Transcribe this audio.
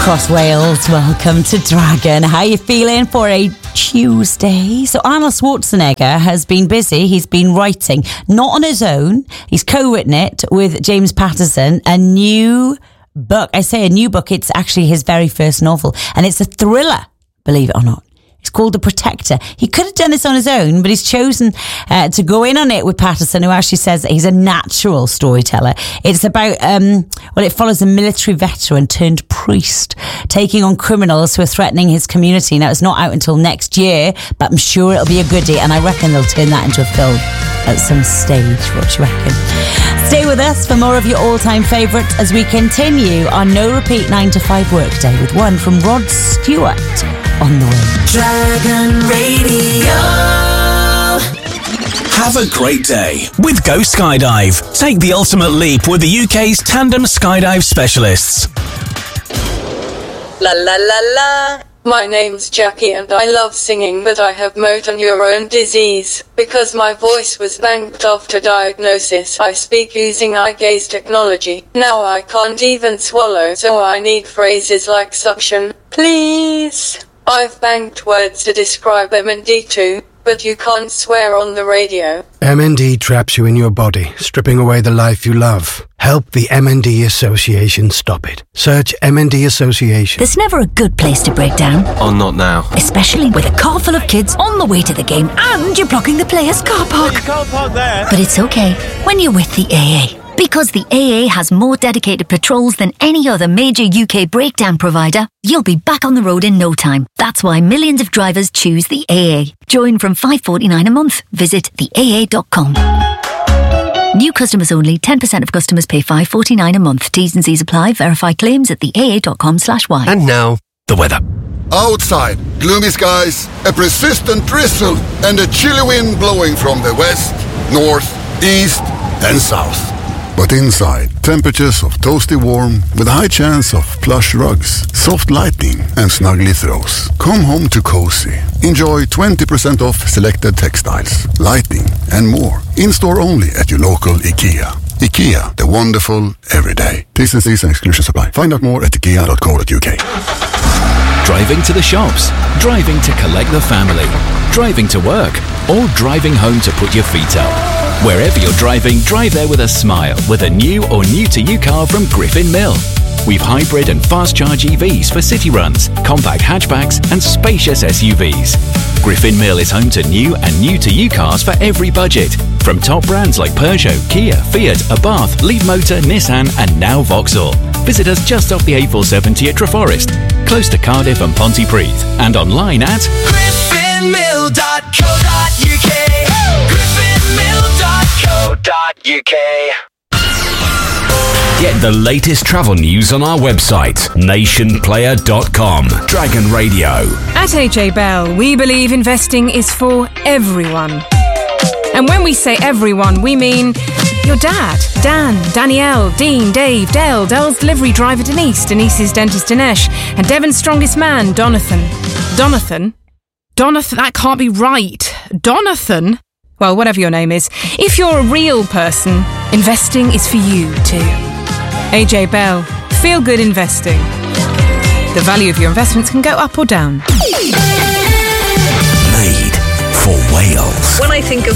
across Wales, welcome to Dragon. How are you feeling for a Tuesday? So Arnold Schwarzenegger has been busy. He's been writing, not on his own. He's co-written it with James Patterson, a new book. I say a new book. It's actually his very first novel, and it's a thriller, believe it or not. It's called The Protector. He could have done this on his own, but he's chosen to go in on it with Patterson, who actually says he's a natural storyteller. It's about, it follows a military veteran turned priest taking on criminals who are threatening his community. Now, it's not out until next year, but I'm sure it'll be a goodie, and I reckon they'll turn that into a film at some stage. What do you reckon? Stay with us for more of your all-time favourites as we continue our no-repeat 9-to-5 workday with one from Rod Stewart on the way. Dragon Radio. Have a great day with Go Skydive. Take the ultimate leap with the UK's tandem skydive specialists. La la la la. My name's Jackie and I love singing, but I have motor neuron disease. Because my voice was banked after diagnosis, I speak using eye gaze technology. Now I can't even swallow, so I need phrases like suction, please. I've banked words to describe MND too, but you can't swear on the radio. MND traps you in your body, stripping away the life you love. Help the MND Association stop it. Search MND Association. There's never a good place to break down. Oh, not now. Especially with a car full of kids on the way to the game and you're blocking the players' car park. You can't park there. But it's okay when you're with the AA. Because the AA has more dedicated patrols than any other major UK breakdown provider, you'll be back on the road in no time. That's why millions of drivers choose the AA. Join from $5.49 a month. Visit theaa.com. New customers only. 10% of customers pay $5.49 a month. T's and C's apply. Verify claims at theaa.com/y. And now, the weather. Outside, gloomy skies, a persistent drizzle, and a chilly wind blowing from the west, north, east, and south. But inside, temperatures of toasty warm with a high chance of plush rugs, soft lighting, and snuggly throws. Come home to cozy. Enjoy 20% off selected textiles, lighting, and more. In-store only at your local IKEA. IKEA, the wonderful everyday. T's and C's and exclusions apply. Find out more at ikea.co.uk. Driving to the shops, driving to collect the family, driving to work, or driving home to put your feet up. Wherever you're driving, drive there with a smile with a new or new-to-you car from Griffin Mill. We've hybrid and fast-charge EVs for city runs, compact hatchbacks and spacious SUVs. Griffin Mill is home to new and new-to-you cars for every budget, from top brands like Peugeot, Kia, Fiat, Abarth, Leapmotor, Nissan and now Vauxhall. Visit us just off the A470 at Treforest, close to Cardiff and Pontypridd, and online at griffinmill.co.uk. griffinmill.co.uk. Get the latest travel news on our website, nationplayer.com. Dragon Radio. At AJ Bell, we believe investing is for everyone. And when we say everyone, we mean your dad, Dan, Danielle, Dean, Dave, Dell's delivery driver Denise, Denise's dentist Dinesh, and Devon's strongest man, Donathan, that can't be right. Donathan? Well, whatever your name is. If you're a real person, investing is for you too. AJ Bell, feel good investing. The value of your investments can go up or down. Made for Wales. When I think of